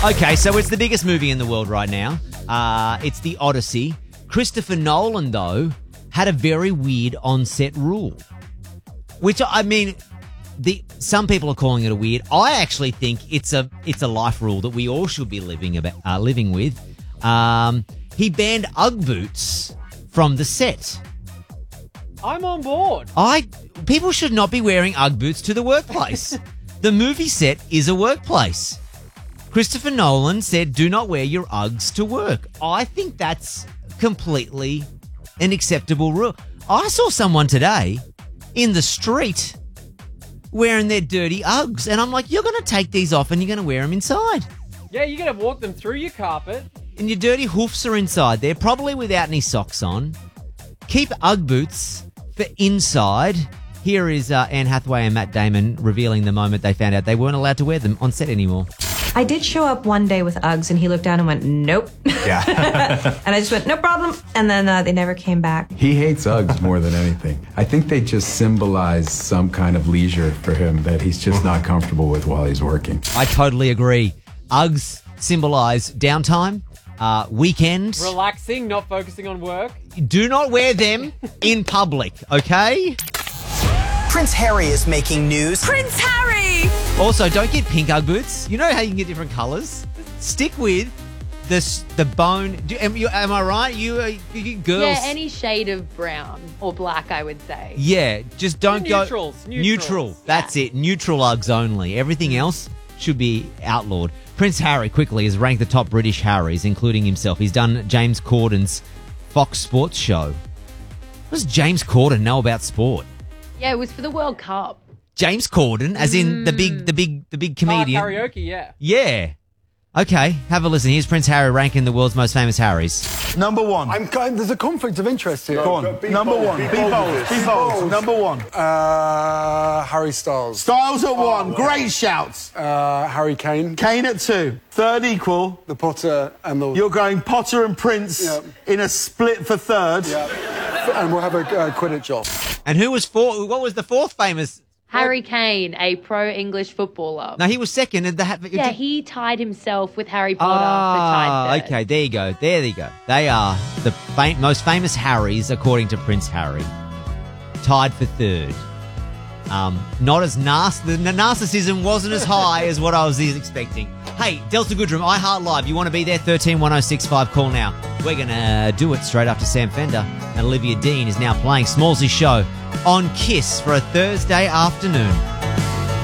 Okay, so it's the biggest movie in the world right now. It's The Odyssey. Christopher Nolan, though, had a very weird on-set rule. Which, I mean, some people are calling it a weird. I actually think it's a life rule that we all should be living with. He banned Ugg boots from the set. I'm on board. People should not be wearing Ugg boots to the workplace. The movie set is a workplace. Christopher Nolan said, do not wear your Uggs to work. I think that's completely an acceptable rule. I saw someone today in the street wearing their dirty Uggs, and I'm like, you're going to take these off and you're going to wear them inside. Yeah, you're going to walk them through your carpet. And your dirty hoofs are inside there, probably without any socks on. Keep Ugg boots for inside. Here is Anne Hathaway and Matt Damon revealing the moment they found out they weren't allowed to wear them on set anymore. I did show up one day with Uggs, and he looked down and went, nope. Yeah. And I just went, no problem. And then they never came back. He hates Uggs more than anything. I think they just symbolize some kind of leisure for him that he's just not comfortable with while he's working. I totally agree. Uggs symbolize downtime, weekend. Relaxing, not focusing on work. Do not wear them in public, okay? Prince Harry is making news. Prince Harry! Also, don't get pink Ugg boots. You know how you can get different colours? Stick with the bone. Am I right? You girls. Yeah, any shade of brown or black, I would say. Yeah, just don't go. Neutrals. Neutral. That's it. Neutral Uggs only. Everything else should be outlawed. Prince Harry quickly has ranked the top British Harrys, including himself. He's done James Corden's Fox Sports show. What does James Corden know about sport? Yeah, it was for the World Cup. James Corden, as in the big comedian. Karaoke, yeah. Yeah. Okay, have a listen. Here's Prince Harry ranking the world's most famous Harrys. Number one. There's a conflict of interest here. Go on. Number one. Be bold. Number one. Harry Styles. Styles at one. Great shouts. Harry Kane. Kane at two. Third equal. The Potter and the... You're going Potter and Prince in a split for third. Yeah. And we'll have a Quidditch off. And who was fourth? What was the fourth famous? Harry Kane, a pro-English footballer. No, he was second. Yeah, he tied himself with Harry Potter for tied third. Okay, there you go. There you go. They are the most famous Harrys, according to Prince Harry. Tied for third. Not as nasty. The narcissism wasn't as high as what I was expecting. Hey, Delta Goodrum, iHeart Live. You want to be there? 131065. Call now. We're going to do it straight after Sam Fender. And Olivia Dean is now playing Smallsy's show on KISS for a Thursday afternoon.